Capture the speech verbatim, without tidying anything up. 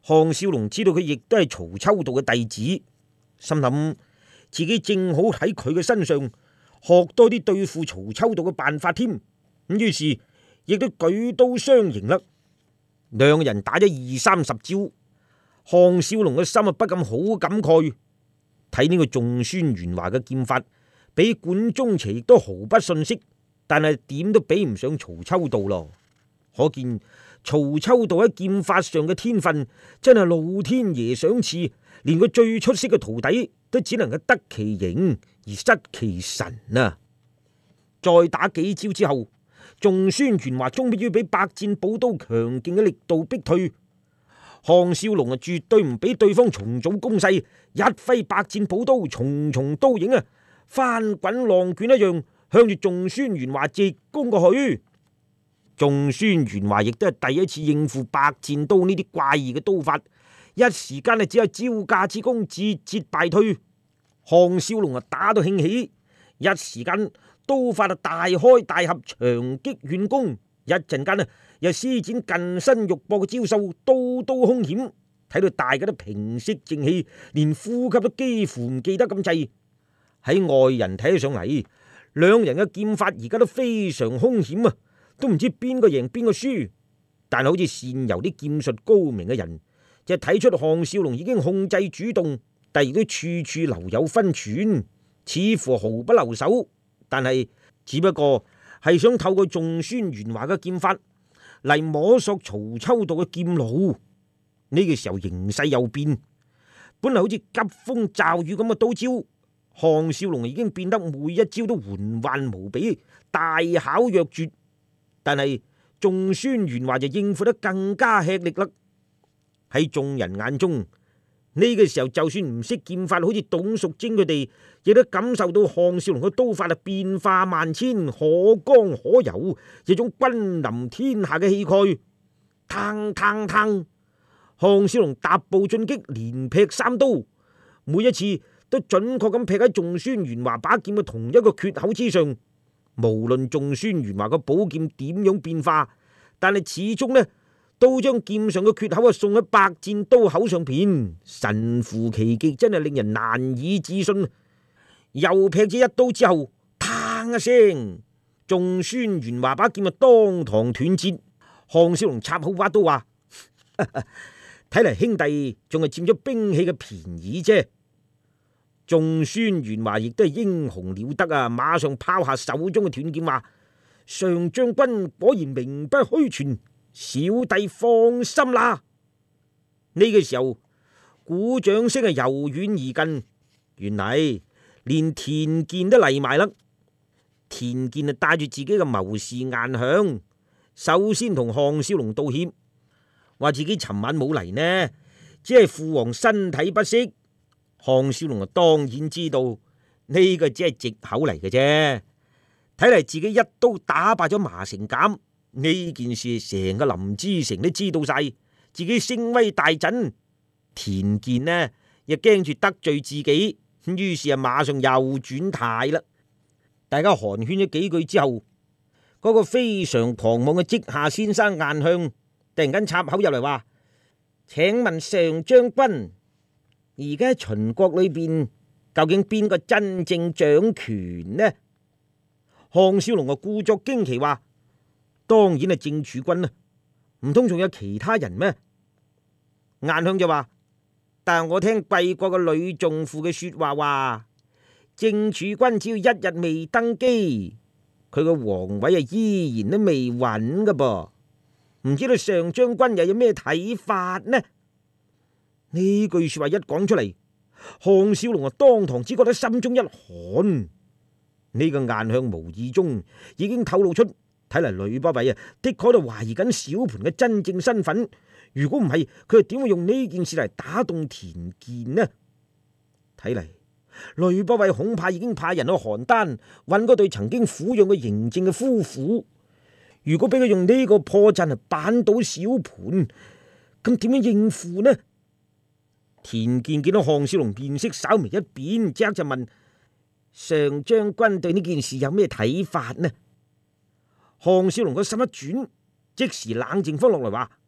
項少龍知道佢亦都係曹秋道嘅弟子，心諗自己正好喺佢嘅身上學多啲對付曹秋道嘅辦法添。咁於是亦都舉刀相迎啦。兩個人打咗二三十招，項少龍嘅心啊不禁好感慨，睇呢個仲孫元華嘅劍法比管中邪亦都毫不遜色，但係點都比唔上曹秋道咯。可見曹秋道喺劍法上嘅天分真係老天爺賞賜，連個最出色嘅徒弟都只能夠得其形而失其神啊！再打幾招之後，仲孫元華終於俾百戰寶刀強勁嘅力度逼退。項少龍啊，絕對唔俾對方重組攻勢，一揮百戰寶刀，重重刀影啊，翻滾浪捲一樣向住仲孫元華直攻過去。仲孫元華亦都係第一次應付百戰刀呢啲怪異嘅刀法，一時間啊只有招架之功，節節敗退。項少龍啊打到興起，一時間刀法啊大開大合，長擊遠攻，一陣間啊又施展近身肉搏嘅招數，刀刀兇險，睇到大家都平息靜氣，連呼吸都幾乎唔記得咁滯。喺外人睇起上嚟，兩人嘅劍法而家都非常兇險啊，都唔知邊個贏邊個輸。但係好似善游啲劍術高明嘅人，就睇出項少龍已經控制主動，但亦都處處留有分寸，似乎毫不留手。但係只不過係想透過仲孫元華嘅劍法嚟摸索曹秋道嘅劍路。呢個時候形勢又變，本嚟好似急風驟雨咁嘅刀招，項少龍已經變得每一招都緩慢無比，大巧若絕。但係仲孫元華就應付得更加吃力啦。喺眾人眼中，呢個時候就算唔識劍法，好似董淑貞佢哋，亦都感受到項少龍嘅刀法係變化萬千，可剛可柔，一種君臨天下嘅氣概。嘡嘡嘡，項少龍踏步進擊，連劈三刀，每一次都準確咁劈喺仲孫元華把劍嘅同一個缺口之上。無論仲孫元華個寶劍點樣變化，但係始終呢都將劍上嘅缺口啊送喺百戰刀口上邊，神乎其技，真係令人難以置信。又劈咗一刀之後，嘡一聲，仲孫元華把劍啊當堂斷節。項少龍插好把刀話：睇嚟兄弟仲係佔咗兵器嘅便宜啫。仲孫元華亦都係英雄了得啊！馬上拋下手中嘅斷劍話：上將軍果然名不虛傳，小弟放心啦。呢個時候鼓掌聲係由遠而近，原嚟連田健都嚟埋啦。田健啊帶住自己嘅謀士顏向，首先同項少龍道歉，話自己尋晚冇嚟呢，只係父皇身體不適。項少龍啊，當然知道呢個只係借口嚟嘅啫。睇嚟自己一刀打敗咗麻成監呢件事，成個林之城都知道晒，自己聲威大振。田健呢，又驚住得罪自己，於是啊，馬上又轉態啦。大家寒暄咗幾句之後，嗰、那個非常狂妄嘅職下先生顏向突然間插口入嚟話：請問上將軍，而家喺秦國裏邊究竟邊個真正掌權呢？項少龍啊故作驚奇話：當然係正儲軍啦，唔通仲有其他人咩？顏向就話：但係我聽貴國嘅呂仲父嘅說話話，正儲軍只要一日未登基，佢個皇位啊依然都未穩噶噃，唔知道上將軍又有咩睇法呢？呢句說話一講出嚟，項少龍啊當堂只覺得心中一寒。呢個顏向無意中已經透露出，睇嚟呂不韋啊的確喺度懷疑緊小盤嘅真正身份。如果唔係，佢又點會用呢件事嚟打動田健呢？睇嚟呂不韋恐怕已經派人去邯鄲揾嗰對曾經撫養佢嬴政嘅夫婦。如果俾佢用呢個破陣嚟扳倒小盤，咁點樣應付呢？田健見到項少龍面色稍微一變，即刻就問：上將軍對呢件事有咩睇法呢？項少龍個心一轉，即時冷靜翻落嚟話：